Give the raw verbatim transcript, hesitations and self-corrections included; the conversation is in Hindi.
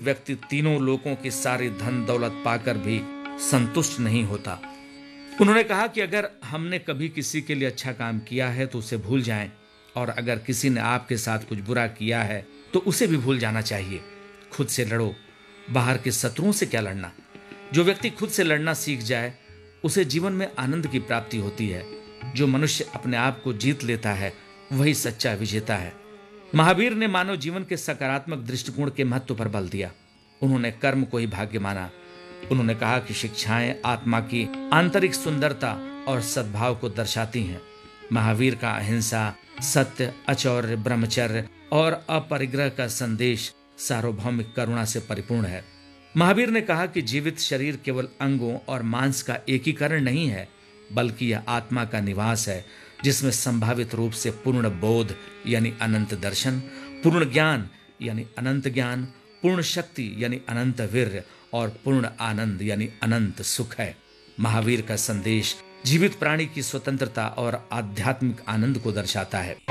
व्यक्ति तीनों लोकों की सारी धन दौलत पाकर भी संतुष्ट नहीं होता। उन्होंने कहा कि अगर हमने कभी किसी के लिए अच्छा काम किया है तो उसे भूल जाएं, और अगर किसी ने आपके साथ कुछ बुरा किया है तो उसे भी भूल जाना चाहिए। खुद से लड़ो, बाहर के शत्रुओं से क्या लड़ना। जो व्यक्ति खुद से लड़ना सीख जाए उसे जीवन में आनंद की प्राप्ति होती है। जो मनुष्य अपने आप को जीत लेता है वही सच्चा विजेता है। महावीर ने मानव जीवन के सकारात्मक दृष्टिकोण के महत्व पर बल दिया। उन्होंने कर्म को ही भाग्य माना। उन्होंने कहा कि शिक्षाएं आत्मा की आंतरिक सुंदरता और सद्भाव को दर्शाती हैं। महावीर का अहिंसा, सत्य, अचौर्य, ब्रह्मचर्य और अपरिग्रह का संदेश सार्वभौमिक करुणा से परिपूर्ण है। महावीर ने कहा कि जीवित शरीर केवल अंगों और मांस का एकीकरण नहीं है, बल्कि यह आत्मा का निवास है, जिसमें संभावित रूप से पूर्ण बोध यानी अनंत दर्शन, पूर्ण ज्ञान यानी अनंत ज्ञान, पूर्ण शक्ति यानी अनंत वीर्य और पूर्ण आनंद यानी अनंत सुख है। महावीर का संदेश जीवित प्राणी की स्वतंत्रता और आध्यात्मिक आनंद को दर्शाता है।